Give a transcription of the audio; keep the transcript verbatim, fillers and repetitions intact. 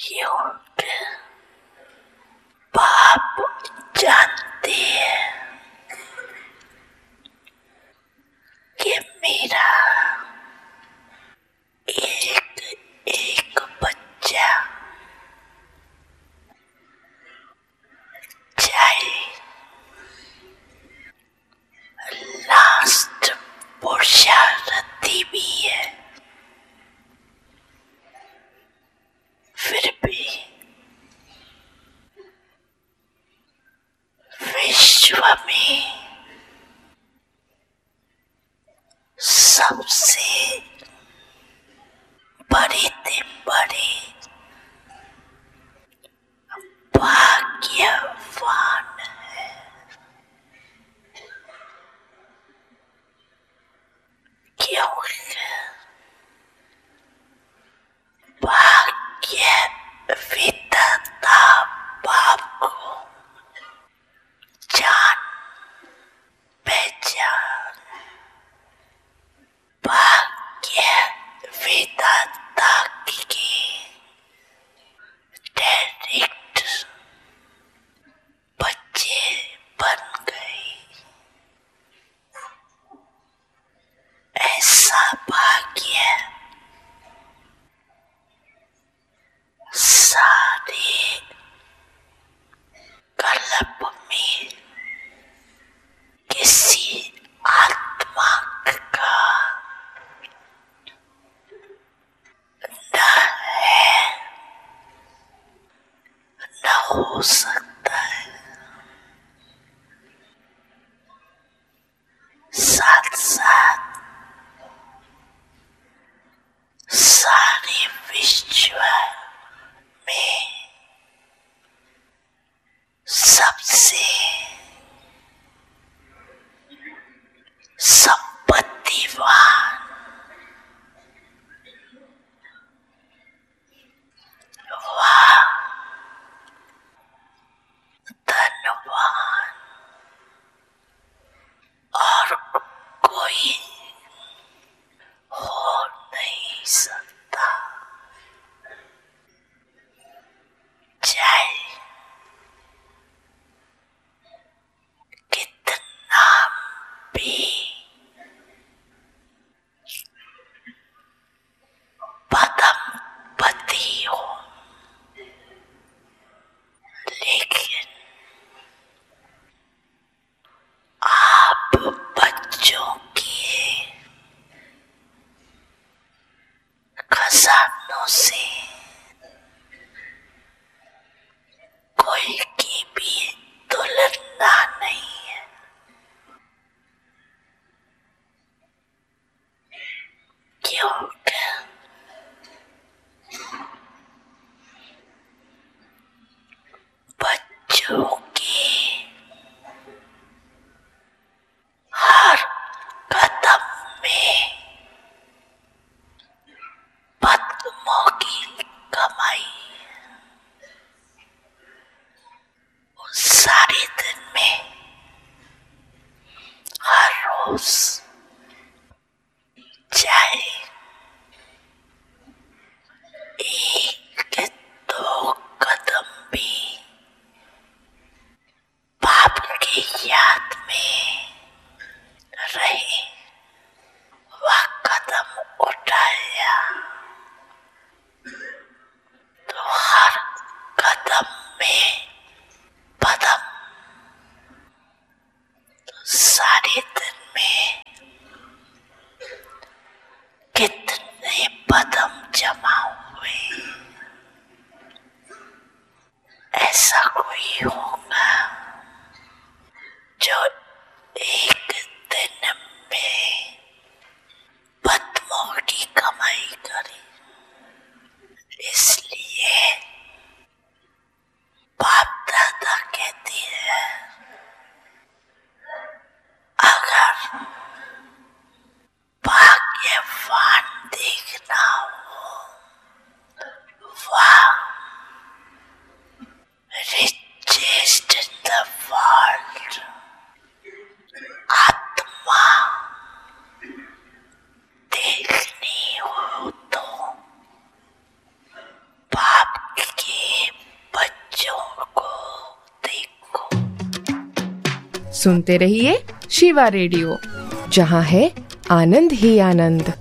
क्योंकि बाप जानते हैं कि मेरा एक एक बच्चा चाहे लास्ट पुरुषार्थी भी है, फिर भी विश्व में सबसे बड़ी से बड़ी भाग्यवान है, क्योंकि भाग्य विधाता बाप को जान पहचान, भाग्य विधाता की डायरेक्ट बच्चे बन गए। ऐसा भाग्य सारे कल्प में किसी आत्मा का न है, न हो सकता है। साथ साथ सारे विश्व में सबसे संपत्तिवान, वह धनवान और कोई हो नहीं सकता। चाहे कितना भी पदमपति हो, लेकिन आप बच्चों के खजानों से कोई की भी तुलना नहीं है, क्योंकि बच्चों की हर कदम में पद्मों की कमाई, सारे दिन में हर रोज चाहे एक दो कदम भी बाप की याद में रहे, वह कदम उठाया तो हर कदम में पदम, सारे दिन में कितने पदम जमा हुए। ऐसा कोई होगा जो एक दिन में पद्मों की कमाई करे। इसलिए बाप दादा कहते हैं, अगर भाग्यवान देखना हो, वह richest in the world आत्मा देखनी हो तो सुनते रहिए शिवा रेडियो, जहाँ है आनंद ही आनंद।